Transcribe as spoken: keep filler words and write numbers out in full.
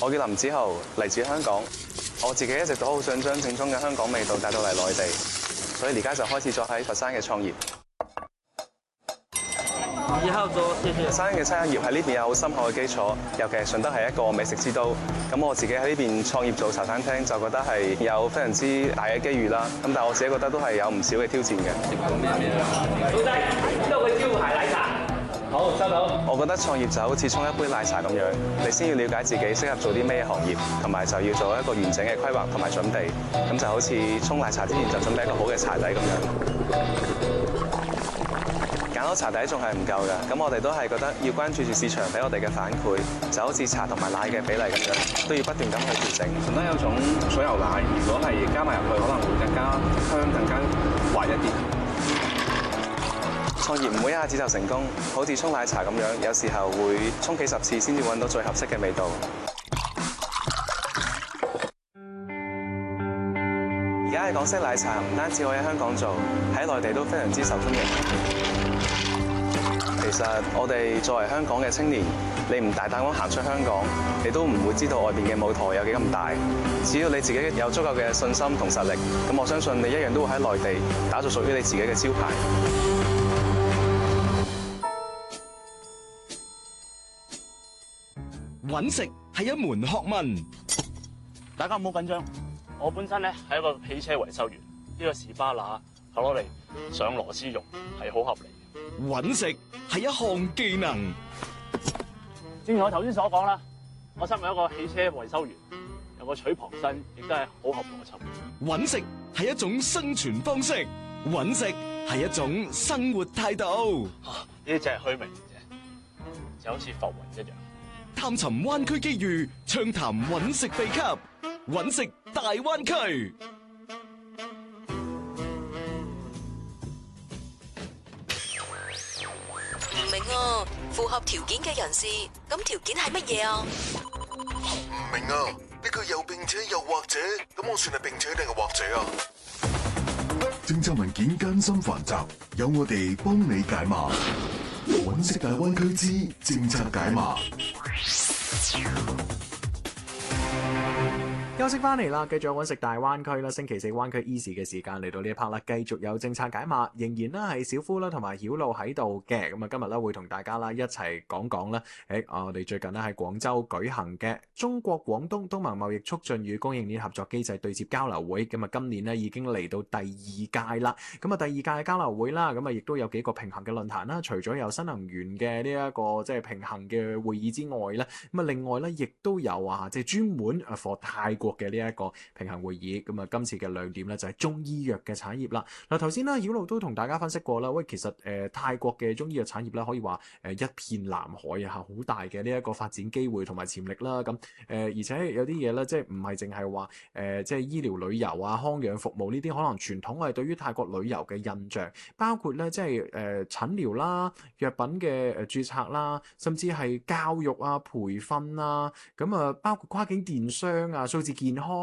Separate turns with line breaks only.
我叫林子豪，嚟自香港。我自己一直都好想將正宗嘅香港味道帶到嚟內地，所以而家就開始咗喺佛山嘅創業。
以後做謝謝。
佛山嘅餐飲業喺呢邊有好深厚嘅基礎，尤其係順德係一個美食之都。咁我自己喺呢邊創業做茶餐廳，就覺得係有非常之大嘅機遇啦。咁但係我自己覺得都係有唔少嘅挑戰嘅。
老細，呢度嘅招牌奶茶。好，收到。
我覺得創業就好似沖一杯奶茶咁樣，你先要了解自己適合做啲咩行業，同埋就要做一個完整嘅規劃同埋準備。咁就好似沖奶茶之前就準備一個好嘅茶底咁樣。揀好茶底仲係唔夠㗎，咁我哋都係覺得要關注住市場俾我哋嘅反饋，就好似茶同埋奶嘅比例咁樣，都要不斷咁去調整。順德有種水牛奶，如果係加埋入去，可能會更加香、更加滑一啲。創業唔會一下子就成功，好似沖奶茶咁樣，有時候會沖幾十次先至揾到最合適嘅味道。而家嘅港式奶茶唔單止可以喺香港做，喺內地都非常之受歡迎。其實我哋作為香港嘅青年，你唔大膽咁行出香港，你都唔會知道外邊嘅舞台有幾咁大。只要你自己有足夠嘅信心同實力，咁我相信你一樣都會喺內地打造屬於你自己嘅招牌。
搵食係一門學問，
大家唔好緊張。我本身咧係一個汽車維修員，呢個士巴拿係攞嚟上螺絲用，係好合理嘅。
搵食係一項技能，
正如我頭先所講啦，我身為一個汽車維修員，有個取旁身，亦都係好合邏輯。
搵食係一種生存方式，搵食係一種生活態度。
呢啲只係虛名啫，就好似浮雲一樣。
探尋灣區機遇，暢談搵食秘笈，搵食大灣區。
唔明啊，符合條件嘅人士，咁條件係乜嘢啊？
唔明啊，呢個又並且又或者，咁我算係並且定係或者啊？政策文件艱辛繁雜，有我哋幫你解碼。搵食大灣區之政策解碼。
休息翻嚟啦，繼續揾食大灣區啦。星期四灣區 Easy 嘅時間嚟到呢一 part 啦，繼續有政策解碼，仍然咧係小夫啦同埋曉露喺度嘅。咁啊，今日咧會同大家啦一齊講講咧，誒，我哋最近咧喺廣州舉行嘅中國廣東東盟貿易促進與供應鏈合作機制對接交流會。咁啊，今年咧已經嚟到第二屆啦。咁啊，第二屆嘅交流會啦，咁啊，亦都有幾個平衡嘅論壇啦。除咗有新能源嘅呢一個即係平衡嘅會議之外咧，咁啊，另外咧亦都有啊，即係專門啊 for 泰國嘅呢一個平衡會議。咁啊，今次嘅亮點咧就係中醫藥嘅產業啦。嗱，頭先啦，曉露都同大家分析過啦。喂，其實誒、呃、泰國嘅中醫藥產業咧，可以話誒一片藍海啊，好大嘅呢一個發展機會同埋潛力啦。咁誒、呃，而且有啲嘢咧，即係唔係淨係話誒，即係醫療旅遊啊、康養服務呢啲，可能傳統係對於泰國旅遊嘅印象，包括咧即係誒診療啦、藥品嘅誒註冊啦，甚至係教育啊、培訓啊，咁啊，包括跨境電商啊、數字健康。